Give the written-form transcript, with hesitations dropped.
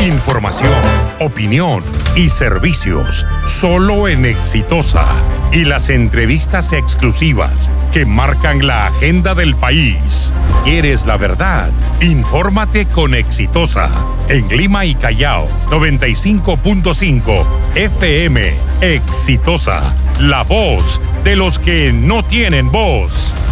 Información, opinión y servicios solo en Exitosa. Y las entrevistas exclusivas que marcan la agenda del país. ¿Quieres la verdad? Infórmate con Exitosa. En Lima y Callao, 95.5 FM. Exitosa, la voz de los que no tienen voz.